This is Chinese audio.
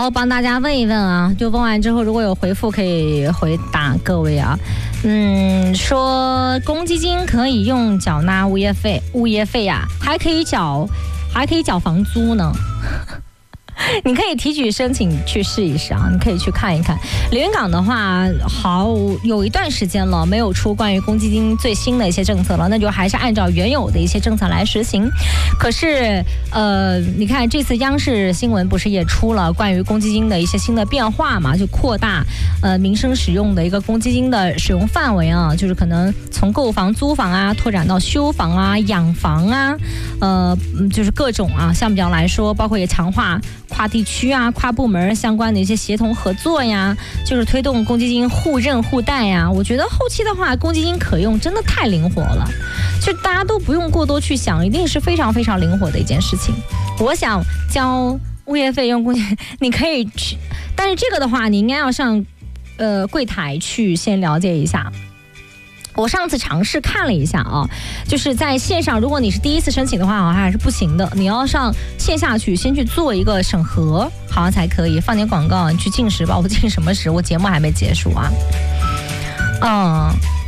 后帮大家问一问啊，就问完之后如果有回复可以回答各位啊。说公积金可以用缴纳物业费呀，还可以缴房租呢。你可以提取申请去试一试啊，你可以去看一看。连云港的话，有一段时间了，没有出关于公积金最新的一些政策了，那就还是按照原有的一些政策来实行。可是，你看这次央视新闻不是也出了关于公积金的一些新的变化嘛？就扩大民生使用的一个公积金的使用范围啊，就是可能从购房、租房啊，拓展到修房啊、养房啊，就是各种啊项目表来说，包括也强化跨地区啊、跨部门相关的一些协同合作呀，就是推动公积金互认互贷呀。我觉得后期的话，公积金可用真的太灵活了，就大家都不用过多去想，一定是非常非常灵活的一件事情。我想交物业费用公积金，你可以去，但是这个的话，你应该要上柜台去先了解一下。我上次尝试看了一下啊，就是在线上，如果你是第一次申请的话，好像还是不行的。你要上线下去，先去做一个审核，好像才可以。放点广告，你去进食吧。我进什么食？我节目还没结束啊。